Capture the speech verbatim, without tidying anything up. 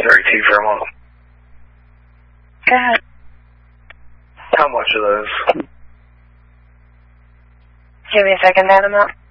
thirty-two for a month. Go ahead. How much are those? Give me a second, add them up.